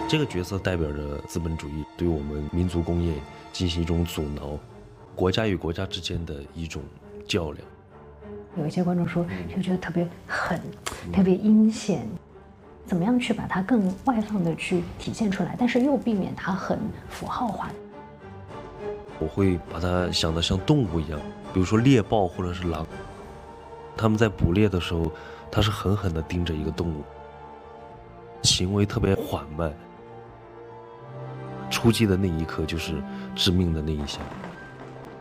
这个角色代表着资本主义对我们民族工业进行一种阻挠，国家与国家之间的一种较量。 有一些观众说，就觉得特别狠，特别阴险，怎么样去把它更外放的去体现出来，但是又避免它很符号化。 我会把它想得像动物一样，比如说猎豹或者是狼，他们在捕猎的时候，他是狠狠地盯着一个动物，行为特别缓慢，出击的那一刻就是致命的那一下。